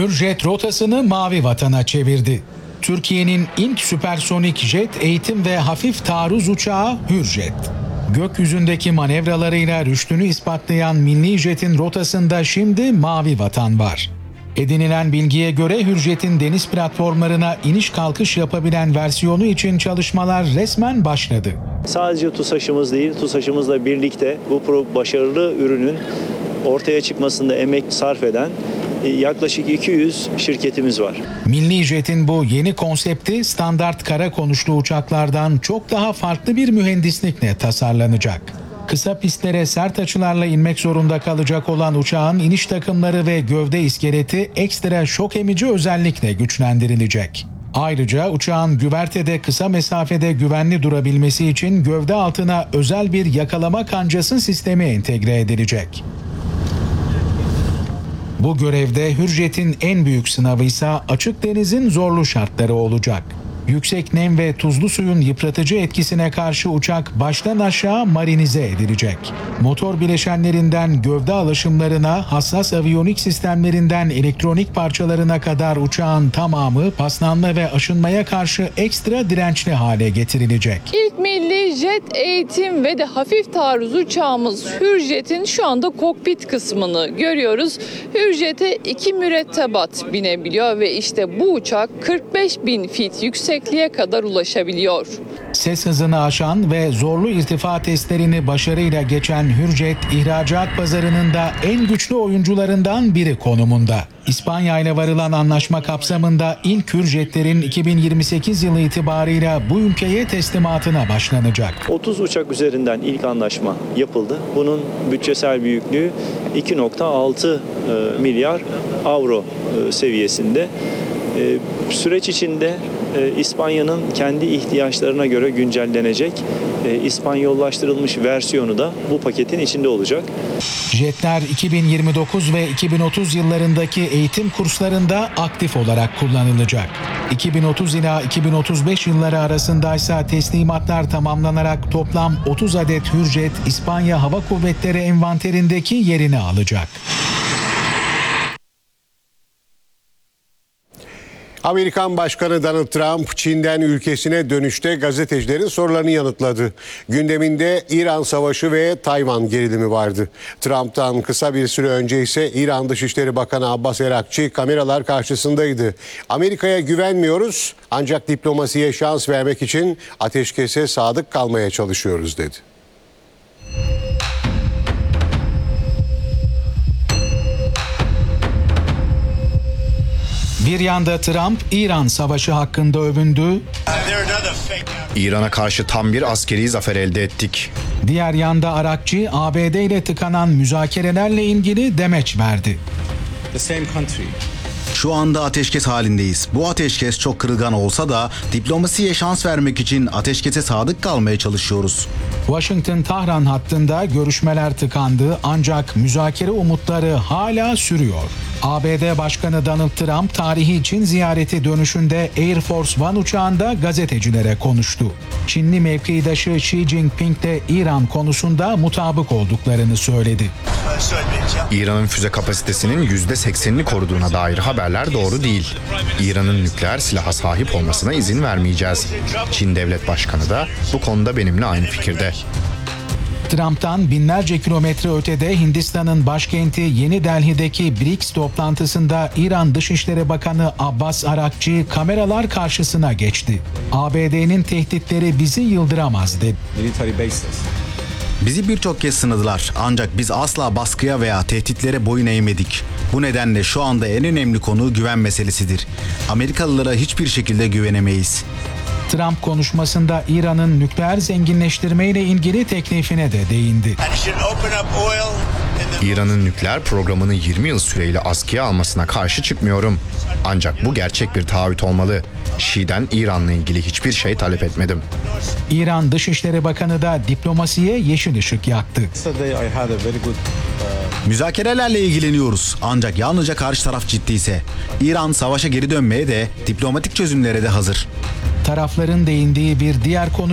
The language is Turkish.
Hürjet rotasını Mavi Vatan'a çevirdi. Türkiye'nin ilk süpersonik jet eğitim ve hafif taarruz uçağı Hürjet. Gökyüzündeki manevralarıyla rüştünü ispatlayan milli jetin rotasında şimdi Mavi Vatan var. Edinilen bilgiye göre Hürjet'in deniz platformlarına iniş kalkış yapabilen versiyonu için çalışmalar resmen başladı. Sadece TUSAŞ'ımız değil, TUSAŞ'ımızla birlikte bu başarılı ürünün ortaya çıkmasında emek sarf eden yaklaşık 200 şirketimiz var. Milli Jet'in bu yeni konsepti standart kara konuşlu uçaklardan çok daha farklı bir mühendislikle tasarlanacak. Kısa pistlere sert açılarla inmek zorunda kalacak olan uçağın iniş takımları ve gövde iskeleti ekstra şok emici özellikle güçlendirilecek. Ayrıca uçağın güvertede kısa mesafede güvenli durabilmesi için gövde altına özel bir yakalama kancası sistemi entegre edilecek. Bu görevde Hürjet'in en büyük sınavı ise açık denizin zorlu şartları olacak. Yüksek nem ve tuzlu suyun yıpratıcı etkisine karşı uçak baştan aşağı marinize edilecek. Motor bileşenlerinden gövde alaşımlarına, hassas aviyonik sistemlerinden elektronik parçalarına kadar uçağın tamamı paslanma ve aşınmaya karşı ekstra dirençli hale getirilecek. İlk milli jet eğitim ve de hafif taarruz uçağımız Hürjet'in şu anda kokpit kısmını görüyoruz. Hürjet'e 2 mürettebat binebiliyor ve işte bu uçak 45.000 fit yüksekliğe kadar ulaşabiliyor. Ses hızını aşan ve zorlu irtifa testlerini başarıyla geçen Hürjet, ihracat pazarının da en güçlü oyuncularından biri konumunda. İspanya ile varılan anlaşma kapsamında ilk Hürjetlerin 2028 yılı itibarıyla bu ülkeye teslimatına başlanacak. 30 uçak üzerinden ilk anlaşma yapıldı. Bunun bütçesel büyüklüğü 2.6 milyar avro seviyesinde. Süreç içinde İspanya'nın kendi ihtiyaçlarına göre güncellenecek İspanyollaştırılmış versiyonu da bu paketin içinde olacak. Jetler 2029 ve 2030 yıllarındaki eğitim kurslarında aktif olarak kullanılacak. 2030 ila 2035 yılları arasındaysa teslimatlar tamamlanarak toplam 30 adet Hürjet İspanya Hava Kuvvetleri envanterindeki yerini alacak. Amerikan Başkanı Donald Trump, Çin'den ülkesine dönüşte gazetecilerin sorularını yanıtladı. Gündeminde İran Savaşı ve Tayvan gerilimi vardı. Trump'tan kısa bir süre önce ise İran Dışişleri Bakanı Abbas Erakçı kameralar karşısındaydı. Amerika'ya güvenmiyoruz ancak diplomasiye şans vermek için ateşkese sadık kalmaya çalışıyoruz dedi. Bir yanda Trump, İran Savaşı hakkında övündü. İran'a karşı tam bir askeri zafer elde ettik. Diğer yanda Arakçı, ABD ile tıkanan müzakerelerle ilgili demeç verdi. Şu anda ateşkes halindeyiz. Bu ateşkes çok kırılgan olsa da diplomasiye şans vermek için ateşkese sadık kalmaya çalışıyoruz. Washington-Tahran hattında görüşmeler tıkandı ancak müzakere umutları hala sürüyor. ABD Başkanı Donald Trump tarihi Çin ziyareti dönüşünde Air Force One uçağında gazetecilere konuştu. Çinli mevkidaşı Xi Jinping de İran konusunda mutabık olduklarını söyledi. İran'ın füze kapasitesinin %80'ini koruduğuna dair haberler doğru değil. İran'ın nükleer silaha sahip olmasına izin vermeyeceğiz. Çin Devlet Başkanı da bu konuda benimle aynı fikirde. Trump'tan binlerce kilometre ötede Hindistan'ın başkenti Yeni Delhi'deki BRICS toplantısında İran Dışişleri Bakanı Abbas Arakçı kameralar karşısına geçti. ABD'nin tehditleri bizi yıldıramaz dedi. Bizi birçok kez sınadılar ancak biz asla baskıya veya tehditlere boyun eğmedik. Bu nedenle şu anda en önemli konu güven meselesidir. Amerikalılara hiçbir şekilde güvenemeyiz. Trump konuşmasında İran'ın nükleer zenginleştirmeyle ilgili teklifine de değindi. İran'ın nükleer programını 20 yıl süreyle askıya almasına karşı çıkmıyorum. Ancak bu gerçek bir taahhüt olmalı. Şi'den İran'la ilgili hiçbir şey talep etmedim. İran Dışişleri Bakanı da diplomasiye yeşil ışık yaktı. Müzakerelerle ilgileniyoruz ancak yalnızca karşı taraf ciddiyse. İran savaşa geri dönmeye de diplomatik çözümlere de hazır. Tarafların değindiği bir diğer konu